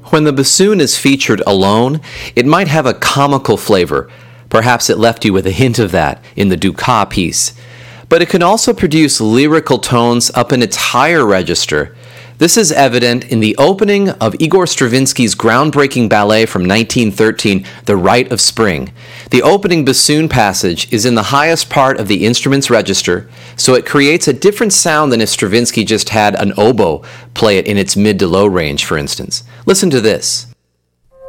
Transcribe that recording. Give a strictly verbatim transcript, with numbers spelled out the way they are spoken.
When the bassoon is featured alone, it might have a comical flavor. Perhaps it left you with a hint of that in the Dukas piece. But it can also produce lyrical tones up in its higher register. This is evident in the opening of Igor Stravinsky's groundbreaking ballet from nineteen thirteen, The Rite of Spring. The opening bassoon passage is in the highest part of the instrument's register, so it creates a different sound than if Stravinsky just had an oboe play it in its mid to low range, for instance. Listen to this.